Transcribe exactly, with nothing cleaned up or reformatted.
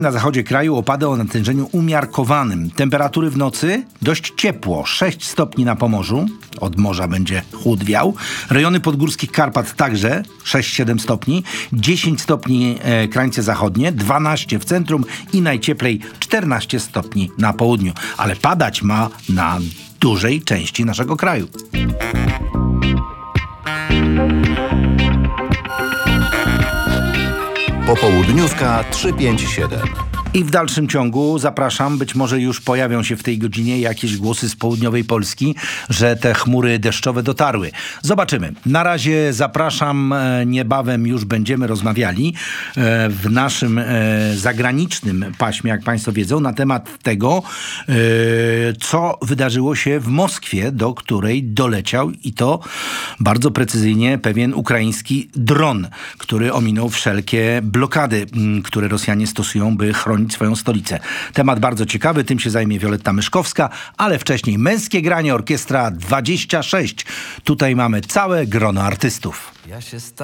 Na zachodzie kraju opady o natężeniu umiarkowanym. Temperatury w nocy dość ciepło. sześć stopni na Pomorzu. Od morza będzie chłód wiał. Rejony podgórskich Karpat także sześć siedem stopni. dziesięć stopni e, krańce zachodnie. dwanaście w centrum i najcieplej czternaście stopni na południu. Ale padać ma na dużej części naszego kraju. Popołudniówka trzysta pięćdziesiąt siedem. I w dalszym ciągu zapraszam, być może już pojawią się w tej godzinie jakieś głosy z południowej Polski, że te chmury deszczowe dotarły. Zobaczymy. Na razie zapraszam, niebawem już będziemy rozmawiali w naszym zagranicznym paśmie, jak Państwo wiedzą, na temat tego, co wydarzyło się w Moskwie, do której doleciał i to bardzo precyzyjnie pewien ukraiński dron, który ominął wszelkie blokady, które Rosjanie stosują, by chronić swoją stolicę. Temat bardzo ciekawy, tym się zajmie Wioletta Myszkowska, ale wcześniej męskie granie, orkiestra dwadzieścia sześć. Tutaj mamy całe grono artystów. Ja się